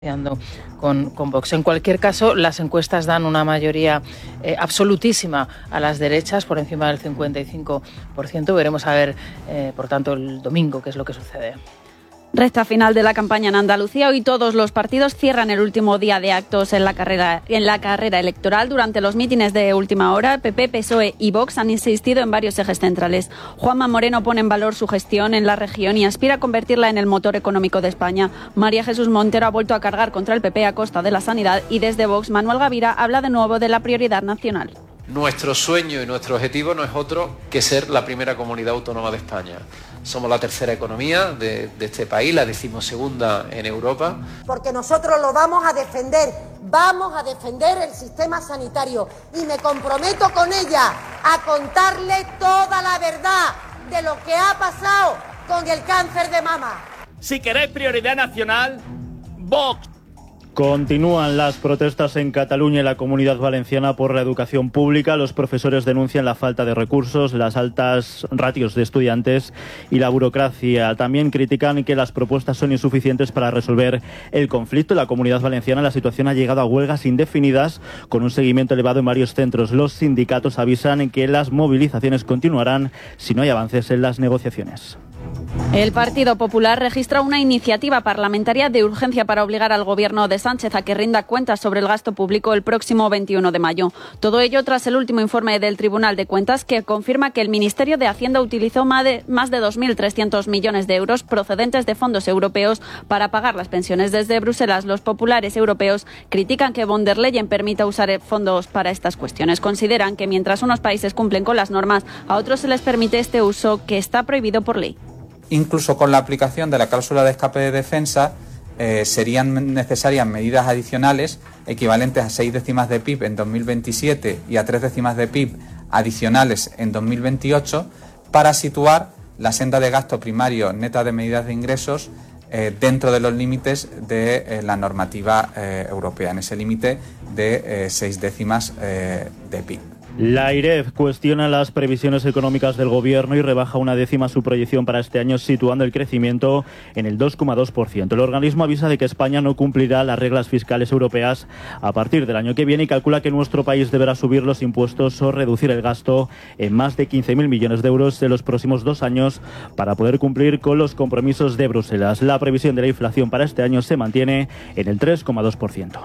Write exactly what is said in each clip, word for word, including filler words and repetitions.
Con, con Vox. En cualquier caso, las encuestas dan una mayoría eh, absolutísima a las derechas, por encima del cincuenta y cinco por ciento. Veremos a ver, eh, por tanto, el domingo qué es lo que sucede. Recta final de la campaña en Andalucía. Hoy todos los partidos cierran el último día de actos en la carrera, en la carrera electoral. Durante los mítines de última hora, P P, P S O E y Vox han insistido en varios ejes centrales. Juanma Moreno pone en valor su gestión en la región y aspira a convertirla en el motor económico de España. María Jesús Montero ha vuelto a cargar contra el P P a costa de la sanidad y desde Vox, Manuel Gavira habla de nuevo de la prioridad nacional. Nuestro sueño y nuestro objetivo no es otro que ser la primera comunidad autónoma de España. Somos la tercera economía de, de este país, la decimosegunda en Europa. Porque nosotros lo vamos a defender, vamos a defender el sistema sanitario y me comprometo con ella a contarle toda la verdad de lo que ha pasado con el cáncer de mama. Si queréis prioridad nacional, Vox. Continúan las protestas en Cataluña y la Comunidad Valenciana por la educación pública. Los profesores denuncian la falta de recursos, las altas ratios de estudiantes y la burocracia. También critican que las propuestas son insuficientes para resolver el conflicto. En la Comunidad Valenciana la situación ha llegado a huelgas indefinidas con un seguimiento elevado en varios centros. Los sindicatos avisan que las movilizaciones continuarán si no hay avances en las negociaciones. El Partido Popular registra una iniciativa parlamentaria de urgencia para obligar al gobierno de Sánchez a que rinda cuentas sobre el gasto público el próximo veintiuno de mayo. Todo ello tras el último informe del Tribunal de Cuentas que confirma que el Ministerio de Hacienda utilizó más de, más de dos mil trescientos millones de euros procedentes de fondos europeos para pagar las pensiones. Desde Bruselas, los populares europeos critican que von der Leyen permita usar fondos para estas cuestiones. Consideran que mientras unos países cumplen con las normas, a otros se les permite este uso que está prohibido por ley. Incluso con la aplicación de la cláusula de escape de defensa eh, serían necesarias medidas adicionales equivalentes a seis décimas de P I B en dos mil veintisiete y a tres décimas de P I B adicionales en dos mil veintiocho para situar la senda de gasto primario neta de medidas de ingresos eh, dentro de los límites de eh, la normativa eh, europea, en ese límite de eh, seis décimas eh, de P I B. La AIREF cuestiona las previsiones económicas del Gobierno y rebaja una décima su proyección para este año, situando el crecimiento en el dos coma dos por ciento. El organismo avisa de que España no cumplirá las reglas fiscales europeas a partir del año que viene y calcula que nuestro país deberá subir los impuestos o reducir el gasto en más de quince mil millones de euros en los próximos dos años para poder cumplir con los compromisos de Bruselas. La previsión de la inflación para este año se mantiene en el tres coma dos por ciento.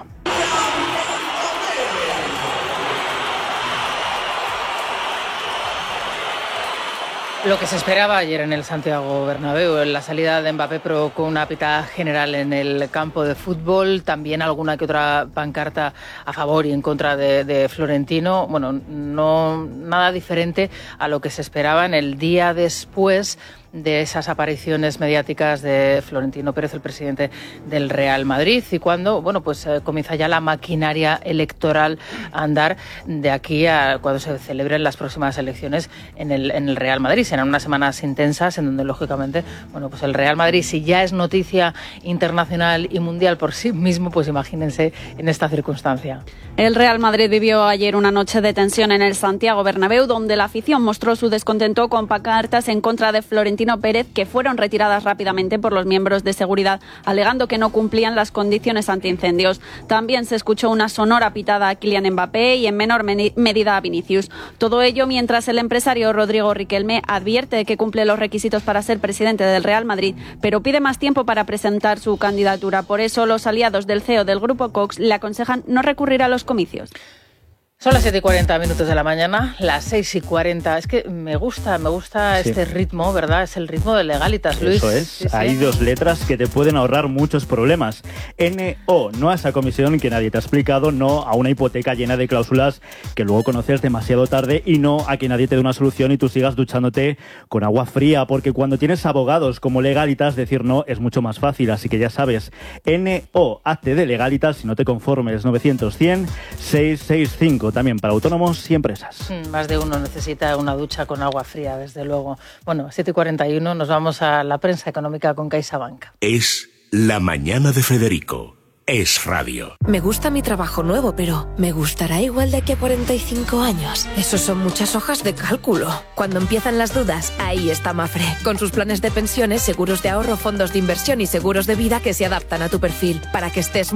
Lo que se esperaba ayer en el Santiago Bernabéu, en la salida de Mbappé provocó una pitada general en el campo de fútbol, también alguna que otra pancarta a favor y en contra de, de Florentino. Bueno, no nada diferente a lo que se esperaba en el día después de esas apariciones mediáticas de Florentino Pérez, el presidente del Real Madrid, y cuando, bueno, pues eh, comienza ya la maquinaria electoral a andar de aquí a cuando se celebren las próximas elecciones en el, en el Real Madrid. Serán unas semanas intensas en donde, lógicamente, bueno, pues el Real Madrid, si ya es noticia internacional y mundial por sí mismo, pues imagínense en esta circunstancia. El Real Madrid vivió ayer una noche de tensión en el Santiago Bernabéu, donde la afición mostró su descontento con pancartas en contra de Florentino Pérez, que fueron retiradas rápidamente por los miembros de seguridad, alegando que no cumplían las condiciones antiincendios. También se escuchó una sonora pitada a Kylian Mbappé y en menor medida a Vinicius. Todo ello mientras el empresario Rodrigo Riquelme advierte que cumple los requisitos para ser presidente del Real Madrid, pero pide más tiempo para presentar su candidatura. Por eso los aliados del C E O del Grupo Cox le aconsejan no recurrir a los comicios. Son las siete y cuarenta minutos de la mañana, las seis y cuarenta. Es que me gusta, me gusta sí. este ritmo, ¿verdad? Es el ritmo de Legalitas, Luis. Eso es. Sí, sí. Hay dos letras que te pueden ahorrar muchos problemas. N O, no a esa comisión que nadie te ha explicado, no a una hipoteca llena de cláusulas que luego conoces demasiado tarde y no a que nadie te dé una solución y tú sigas duchándote con agua fría, porque cuando tienes abogados como Legalitas, decir no es mucho más fácil. Así que ya sabes, N O, hazte de Legalitas si no te conformes. novecientos cien seiscientos sesenta y cinco, también para autónomos y empresas. Más de uno necesita una ducha con agua fría, desde luego. Bueno, siete y cuarenta y uno, nos vamos a la prensa económica con CaixaBank. Es La Mañana de Federico, es radio. Me gusta mi trabajo nuevo, pero ¿me gustará igual de aquí a cuarenta y cinco años? Eso son muchas hojas de cálculo. Cuando empiezan las dudas, ahí está Mafre. Con sus planes de pensiones, seguros de ahorro, fondos de inversión y seguros de vida que se adaptan a tu perfil para que estés